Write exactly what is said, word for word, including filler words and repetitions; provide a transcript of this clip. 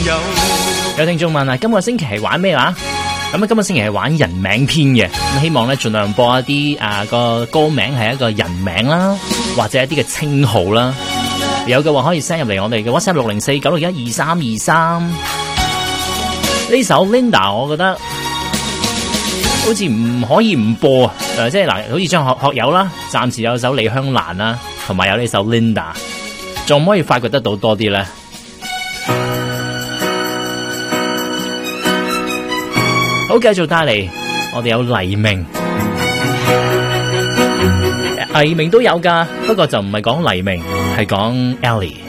友。 有聽眾問啊，今個星期係玩咩話？咁啊，今個星期係玩人名篇嘅，咁希望咧盡量播一啲啊個歌名係一個人名啦，或者一啲嘅稱號啦。有嘅話可以 send 入嚟我哋嘅 WhatsApp 六零四九六一二三二三。呢首 Linda 我覺得好似唔可以唔播啊！誒，即係嗱，好似張學學友啦，暫時有首李香蘭啦，同埋有呢首 Linda， 仲唔可以發掘得到多啲咧？好，繼續帶嚟，我哋有黎明，黎明都有噶，不過就唔係講黎明，係講 Ellie。